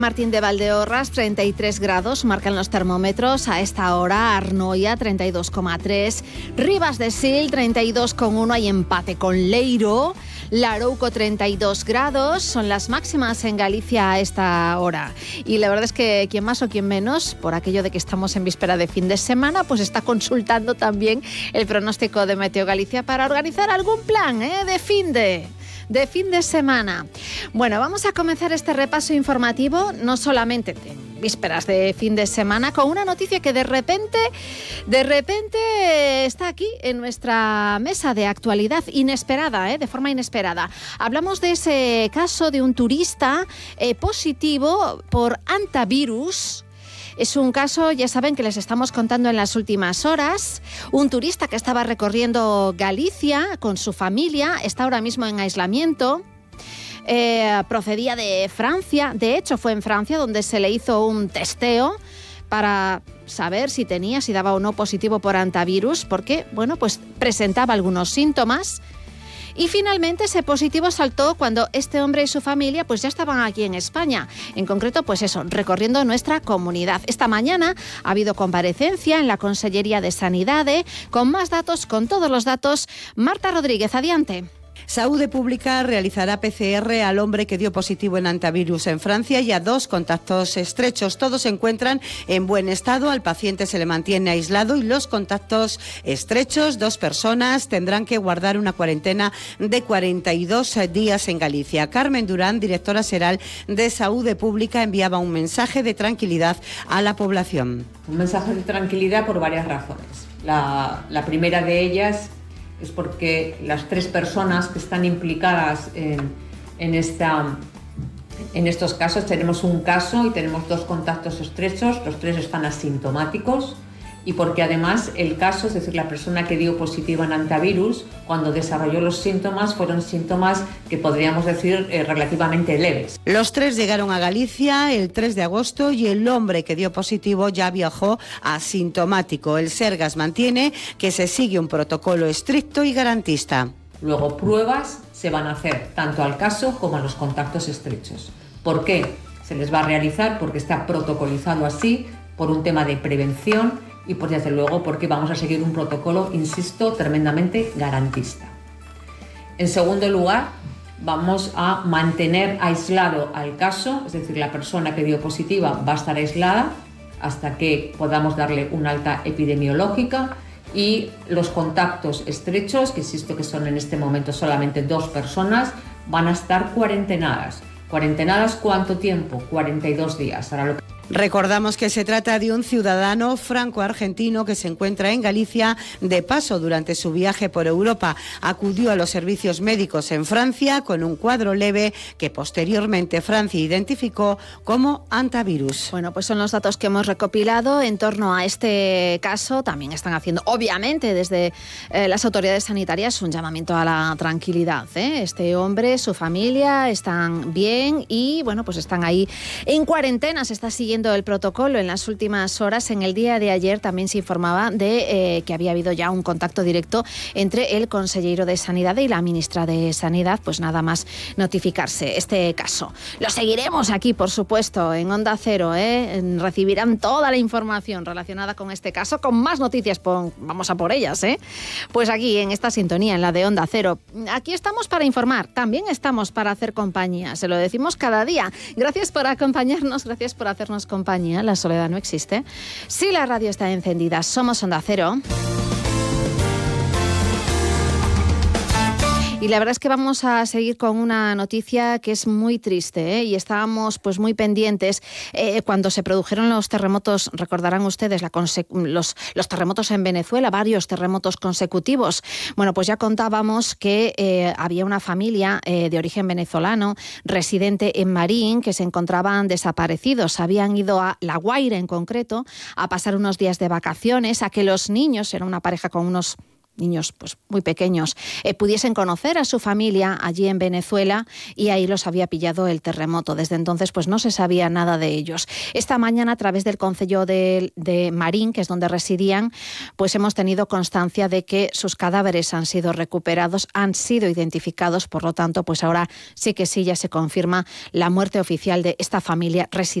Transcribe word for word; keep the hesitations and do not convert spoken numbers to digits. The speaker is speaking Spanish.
Martín de Valdeorras, treinta y tres grados, marcan los termómetros a esta hora. Arnoia, treinta y dos coma tres. Rivas de Sil, treinta y dos coma uno, hay empate con Leiro. Larouco, treinta y dos grados, son las máximas en Galicia a esta hora. Y la verdad es que quien más o quien menos, por aquello de que estamos en víspera de fin de semana, pues está consultando también el pronóstico de Meteo Galicia para organizar algún plan, ¿eh? de fin de... de fin de semana. Bueno, vamos a comenzar este repaso informativo, no solamente en vísperas de fin de semana, con una noticia que de repente, de repente está aquí en nuestra mesa de actualidad, inesperada, ¿eh? de forma inesperada. Hablamos de ese caso de un turista eh, positivo por hantavirus. Es un caso, ya saben, que les estamos contando en las últimas horas. Un turista que estaba recorriendo Galicia con su familia, está ahora mismo en aislamiento. Eh, procedía de Francia, de hecho fue en Francia donde se le hizo un testeo para saber si tenía, si daba o no positivo por hantavirus, porque, bueno, pues presentaba algunos síntomas. Y finalmente ese positivo saltó cuando este hombre y su familia pues ya estaban aquí en España. En concreto, pues eso, recorriendo nuestra comunidad. Esta mañana ha habido comparecencia en la Consellería de Sanidade. Con más datos, con todos los datos, Marta Rodríguez, adiante. Saúde Pública realizará P C R al hombre que dio positivo en hantavirus en Francia y a dos contactos estrechos. Todos se encuentran en buen estado, al paciente se le mantiene aislado y los contactos estrechos, dos personas, tendrán que guardar una cuarentena de cuarenta y dos días en Galicia. Carmen Durán, directora xeral de Saúde Pública, enviaba un mensaje de tranquilidad a la población. Un mensaje de tranquilidad por varias razones. La, la primera de ellas es porque las tres personas que están implicadas en, en, esta, en estos casos, tenemos un caso y tenemos dos contactos estrechos, los tres están asintomáticos, y porque además el caso, es decir, la persona que dio positivo en hantavirus, cuando desarrolló los síntomas, fueron síntomas que podríamos decir eh, relativamente leves. Los tres llegaron a Galicia el tres de agosto y el hombre que dio positivo ya viajó asintomático. El Sergas mantiene que se sigue un protocolo estricto y garantista. Luego, pruebas se van a hacer tanto al caso como a los contactos estrechos. ¿Por qué? Se les va a realizar porque está protocolizado así, por un tema de prevención y por desde luego porque vamos a seguir un protocolo, insisto, tremendamente garantista. En segundo lugar, vamos a mantener aislado al caso, es decir, la persona que dio positiva va a estar aislada hasta que podamos darle una alta epidemiológica, y los contactos estrechos, que insisto que son en este momento solamente dos personas, van a estar cuarentenadas. ¿Cuarentenadas cuánto tiempo? cuarenta y dos días. Ahora lo que Recordamos que se trata de un ciudadano franco-argentino que se encuentra en Galicia de paso durante su viaje por Europa. Acudió a los servicios médicos en Francia con un cuadro leve que posteriormente Francia identificó como hantavirus. Bueno, pues son los datos que hemos recopilado en torno a este caso. También están haciendo, obviamente, desde eh, las autoridades sanitarias un llamamiento a la tranquilidad, ¿eh? Este hombre, su familia están bien y, bueno, pues están ahí en cuarentena. Se está siguiendo el protocolo. En las últimas horas, en el día de ayer, también se informaba de eh, que había habido ya un contacto directo entre el consellero de Sanidad y la ministra de Sanidad. Pues nada más notificarse este caso. Lo seguiremos aquí, por supuesto, en Onda Cero, ¿eh? Recibirán toda la información relacionada con este caso, con más noticias, por, vamos a por ellas, ¿eh? Pues aquí, en esta sintonía, en la de Onda Cero. Aquí estamos para informar, también estamos para hacer compañía, se lo decimos cada día. Gracias por acompañarnos, gracias por hacernos compañía. La soledad no existe. Si la radio está encendida, somos Onda Cero. Y la verdad es que vamos a seguir con una noticia que es muy triste, ¿eh? Y estábamos pues muy pendientes eh, cuando se produjeron los terremotos, recordarán ustedes, la conse- los, los terremotos en Venezuela, varios terremotos consecutivos. Bueno, pues ya contábamos que eh, había una familia eh, de origen venezolano, residente en Marín, que se encontraban desaparecidos. Habían ido a La Guaira, en concreto, a pasar unos días de vacaciones, a que los niños, era una pareja con unos niños pues muy pequeños, eh, pudiesen conocer a su familia allí en Venezuela, y ahí los había pillado el terremoto. Desde entonces pues no se sabía nada de ellos. Esta mañana, a través del concello de, de Marín, que es donde residían, pues hemos tenido constancia de que sus cadáveres han sido recuperados, han sido identificados, por lo tanto pues ahora sí que sí ya se confirma la muerte oficial de esta familia residente